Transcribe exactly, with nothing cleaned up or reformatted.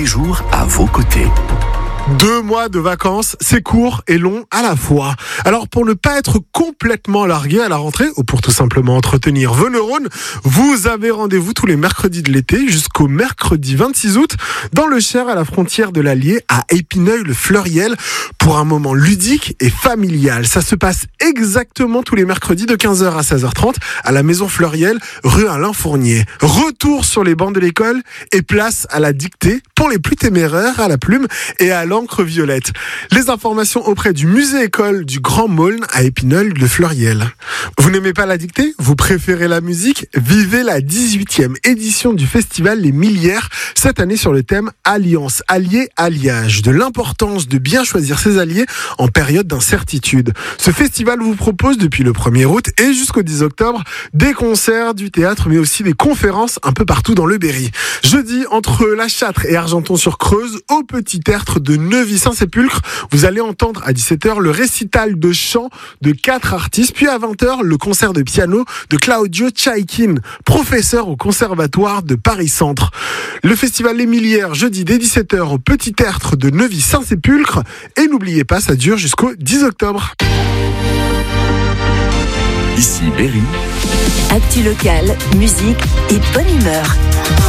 les jours à vos côtés. Deux mois de vacances, c'est court et long à la fois. Alors pour ne pas être complètement largué à la rentrée, ou pour tout simplement entretenir vos neurones, vous avez rendez-vous tous les mercredis de l'été jusqu'au mercredi vingt-six août dans le Cher à la frontière de l'Allier à Épineuil-le-Fleuriel pour un moment ludique et familial. Ça se passe exactement tous les mercredis de quinze heures à seize heures trente à la Maison Fleuriel, rue Alain Fournier. Retour sur les bancs de l'école et place à la dictée pour les plus téméraires à la plume et à l'encre violette. Les informations auprès du musée-école du Grand Maulne à Épineuil-le-Fleuriel. Vous n'aimez pas la dictée? Vous préférez la musique? Vivez la dix-huitième édition du festival Les Millières, cette année sur le thème Alliance, Alliés, Alliage, de l'importance de bien choisir ses alliés en période d'incertitude. Ce festival vous propose depuis le premier août et jusqu'au dix octobre des concerts, du théâtre, mais aussi des conférences un peu partout dans le Berry. Jeudi, entre La Châtre et Argenton-sur-Creuse, au Petit Tertre de Neuvy-Saint-Sépulcre, vous allez entendre à dix-sept heures le récital de chant de quatre artistes, puis à vingt heures le concert de piano de Claudio Tchaikin, professeur au conservatoire de Paris-Centre. Le festival Les Millières, jeudi dès dix-sept heures au Petit Tertre de Neuvy-Saint-Sépulcre, et n'oubliez pas, ça dure jusqu'au dix octobre. Ici Berry. Actu local, musique et bonne humeur.